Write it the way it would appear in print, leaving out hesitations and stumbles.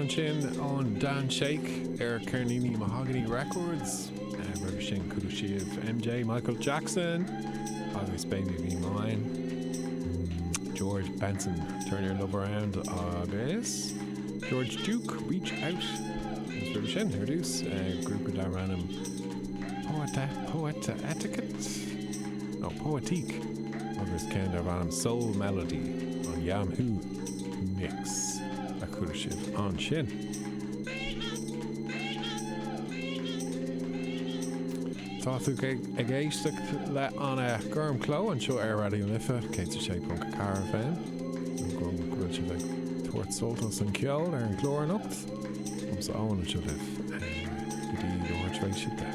an sin on Dan Shake Carnini Mahogany Records River sin Kulushiv MJ Michael Jackson agus Baby Be Mine George Benson Turn Your Love Around agus George Duke Reach Out River sin Herdus group of random Poetique agus kind of random Soul Melody on Yahoo Mix a Kulushiv on sin Táú ag éisteach le an gurm cló an seo ar radio lifa cé sé punk car fan go goil si le tuairt soltas an ceol ar an chlór anocht sa áin se lih go dtí do háirtrééis si de